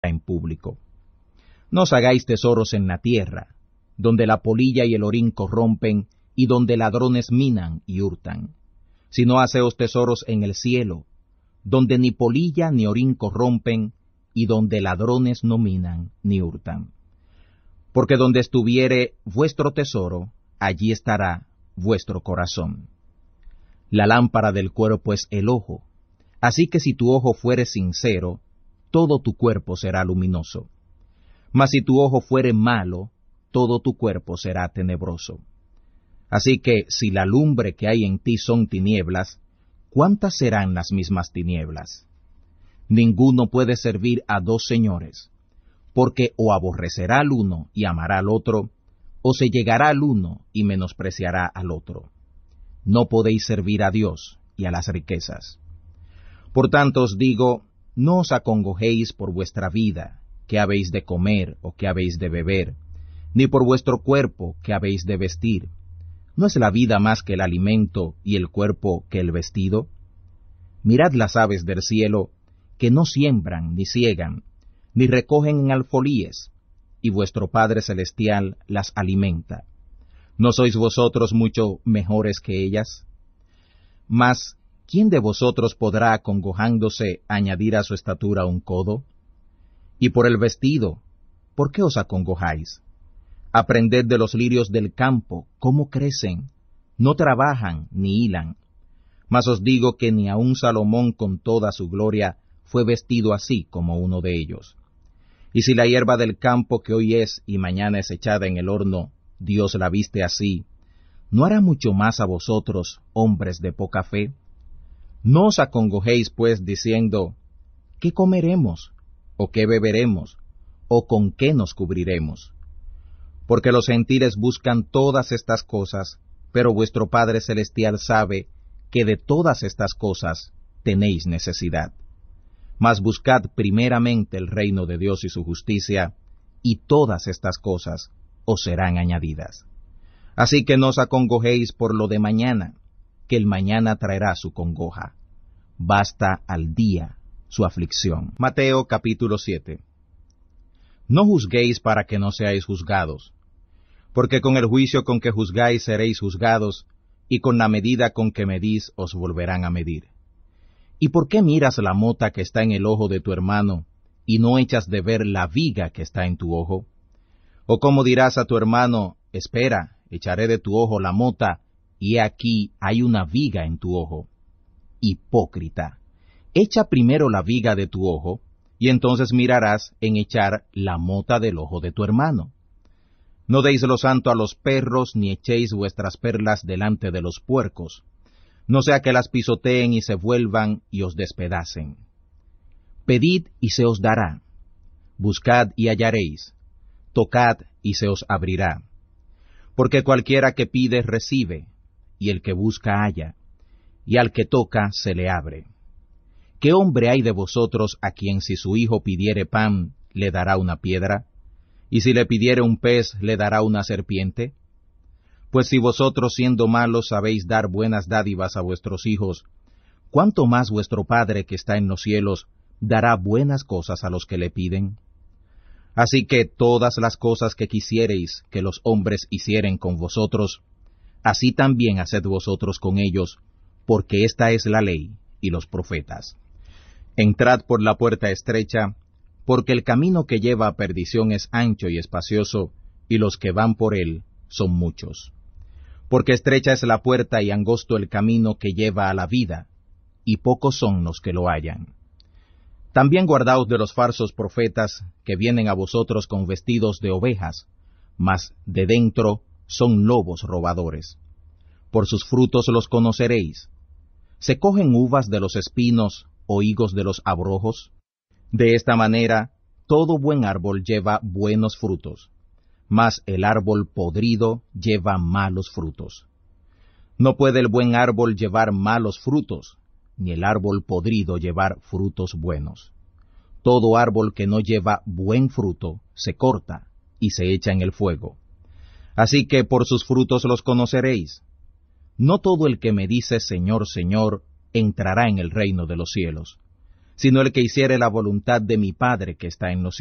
en público. No os hagáis tesoros en la tierra, donde la polilla y el orín corrompen, y donde ladrones minan y hurtan, sino haceos tesoros en el cielo, donde ni polilla ni orín corrompen, y donde ladrones no minan ni hurtan. Porque donde estuviere vuestro tesoro, allí estará vuestro corazón. La lámpara del cuerpo es el ojo, así que si tu ojo fuere sincero, todo tu cuerpo será luminoso. Mas si tu ojo fuere malo, todo tu cuerpo será tenebroso. Así que si la lumbre que hay en ti son tinieblas, ¿cuántas serán las mismas tinieblas? Ninguno puede servir a dos señores, porque o aborrecerá al uno y amará al otro, o se llegará al uno y menospreciará al otro. No podéis servir a Dios y a las riquezas. Por tanto os digo, no os acongojéis por vuestra vida, qué habéis de comer o qué habéis de beber, ni por vuestro cuerpo, qué habéis de vestir. ¿No es la vida más que el alimento y el cuerpo que el vestido? Mirad las aves del cielo, que no siembran ni siegan, ni recogen en alfolíes, y vuestro Padre Celestial las alimenta. ¿No sois vosotros mucho mejores que ellas? Mas, ¿quién de vosotros podrá, acongojándose, añadir a su estatura un codo? Y por el vestido, ¿por qué os acongojáis? Aprended de los lirios del campo, cómo crecen, no trabajan ni hilan. Mas os digo que ni aun Salomón con toda su gloria fue vestido así como uno de ellos. Y si la hierba del campo que hoy es y mañana es echada en el horno, Dios la viste así, ¿no hará mucho más a vosotros, hombres de poca fe? No os acongojéis pues diciendo, ¿qué comeremos? ¿O qué beberemos? ¿O con qué nos cubriremos? Porque los gentiles buscan todas estas cosas, pero vuestro Padre Celestial sabe que de todas estas cosas tenéis necesidad. Mas buscad primeramente el reino de Dios y su justicia, y todas estas cosas os serán añadidas. Así que no os acongojéis por lo de mañana, que el mañana traerá su congoja. Basta al día su aflicción. Mateo capítulo 7. No juzguéis para que no seáis juzgados, porque con el juicio con que juzgáis seréis juzgados, y con la medida con que medís os volverán a medir. ¿Y por qué miras la mota que está en el ojo de tu hermano, y no echas de ver la viga que está en tu ojo? ¿O cómo dirás a tu hermano, espera, echaré de tu ojo la mota, y he aquí hay una viga en tu ojo? Hipócrita, echa primero la viga de tu ojo, y entonces mirarás en echar la mota del ojo de tu hermano. No deis lo santo a los perros, ni echéis vuestras perlas delante de los puercos, no sea que las pisoteen y se vuelvan y os despedacen. Pedid y se os dará, buscad y hallaréis, tocad y se os abrirá. Porque cualquiera que pide recibe, y el que busca halla, y al que toca se le abre. ¿Qué hombre hay de vosotros a quien si su hijo pidiere pan, le dará una piedra? ¿Y si le pidiere un pez, le dará una serpiente? Pues si vosotros siendo malos sabéis dar buenas dádivas a vuestros hijos, ¿cuánto más vuestro Padre que está en los cielos dará buenas cosas a los que le piden? Así que todas las cosas que quisiereis que los hombres hicieren con vosotros, así también haced vosotros con ellos, porque esta es la ley y los profetas. Entrad por la puerta estrecha, porque el camino que lleva a perdición es ancho y espacioso, y los que van por él son muchos. Porque estrecha es la puerta y angosto el camino que lleva a la vida, y pocos son los que lo hallan. También guardaos de los falsos profetas que vienen a vosotros con vestidos de ovejas, mas de dentro son lobos robadores. Por sus frutos los conoceréis. ¿Se cogen uvas de los espinos o higos de los abrojos? De esta manera, todo buen árbol lleva buenos frutos, mas el árbol podrido lleva malos frutos. No puede el buen árbol llevar malos frutos, ni el árbol podrido llevar frutos buenos. Todo árbol que no lleva buen fruto se corta y se echa en el fuego. Así que por sus frutos los conoceréis. No todo el que me dice Señor, Señor, entrará en el reino de los cielos, sino el que hiciere la voluntad de mi Padre que está en los